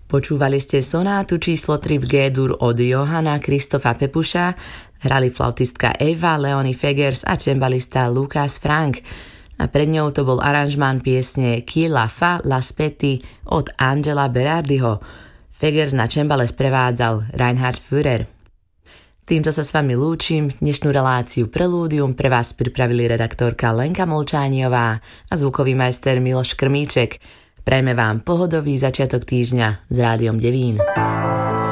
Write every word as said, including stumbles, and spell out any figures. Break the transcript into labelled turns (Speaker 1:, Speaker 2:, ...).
Speaker 1: Počúvali ste sonátu číslo tri v G-dur od Johanna Kristofa Pepuša, hrali flautistka Eva Leonie Fegers a čembalista Lukas Frank. A pred ňou to bol aranžmán piesne Chi la fa l'aspetti od Angela Berardiho. Fegers na čembale sprevádzal Reinhard Führer. Týmto sa s vami lúčim. Dnešnú reláciu Prelúdium pre vás pripravili redaktorka Lenka Molčániová a zvukový majster Miloš Krmíček. Prajme vám pohodový začiatok týždňa s Rádiom Devín.